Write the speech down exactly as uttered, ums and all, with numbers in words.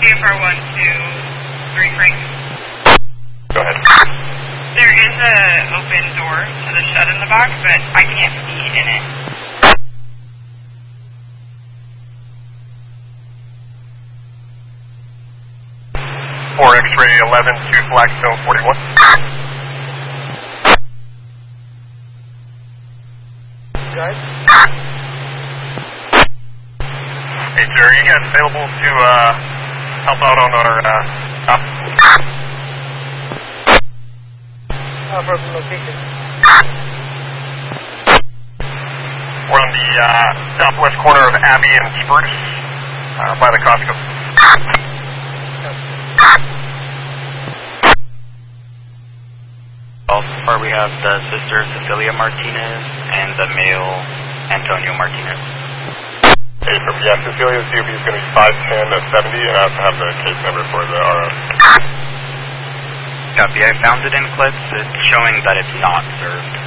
C F R one two three Frank. Go ahead. There is an open door to the shed in the back, but I can't see in it. four X-ray eleven two Flagstone forty-one. Guys? Hey, sir, are you guys available to uh, help out on our uh, stop? Uh, broken location. We're on the uh, southwest corner of Abbey and Spruce, uh, by the Costco. So far we have the sister Cecilia Martinez and the male Antonio Martinez. Hey, from, yeah, Cecilia's C O B is going to be five ten of seventy, and I also have the case number for the R O. Copy, I found it in clips. It's showing that it's not served.